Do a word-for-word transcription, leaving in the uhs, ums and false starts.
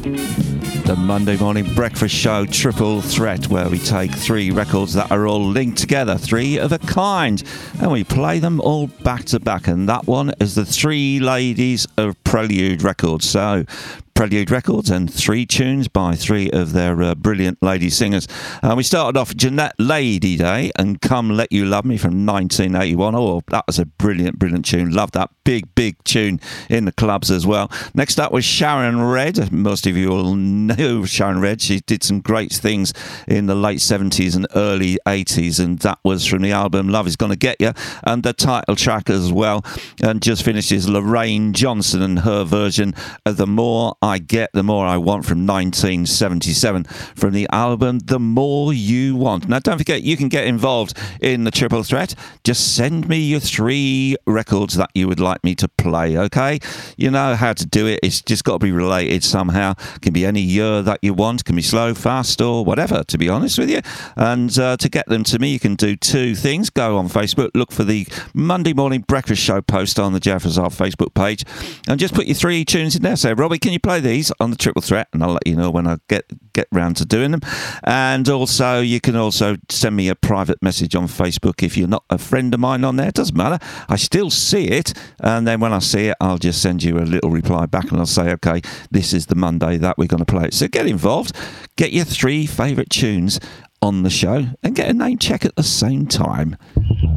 The Monday Morning Breakfast Show Triple Threat, where we take three records that are all linked together, three of a kind, and we play them all back to back. And that one is the Three Ladies of Prelude Records. So Prelude Records, and three tunes by three of their uh, brilliant lady singers. Uh, we started off Jeanette Lady Day and Come Let You Love Me from nineteen eighty-one. Oh, that was a brilliant, brilliant tune. Love that big, big tune in the clubs as well. Next up was Sharon Redd. Most of you all know Sharon Redd. She did some great things in the late seventies and early eighties, and that was from the album Love Is Gonna Get You, and the title track as well. And just finishes Lorraine Johnson and her version of The More I Get, The More I Want from nineteen seventy-seven from the album The More You Want. Now, don't forget, you can get involved in the Triple Threat. Just send me your three records that you would like me to play, okay? You know how to do it. It's just got to be related somehow. Can be any year that you want. Can be slow, fast, or whatever, to be honest with you. And uh, to get them to me, you can do two things. Go on Facebook, look for the Monday Morning Breakfast Show post on the Jeff Azar Facebook page, and just put your three tunes in there. Say, Robbie, can you play these on the Triple Threat? And I'll let you know when I get get round to doing them. And also, you can also send me a private message on Facebook if you're not a friend of mine on there. It doesn't matter. I still see it, and then when I see it, I'll just send you a little reply back, and I'll say, okay, this is the Monday that we're going to play it. So get involved. Get your three favourite tunes on the show and get a name check at the same time.